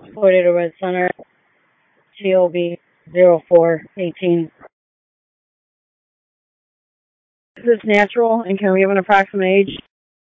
Potato Red Center, TOB 0418. Is this natural, and can we have an approximate age?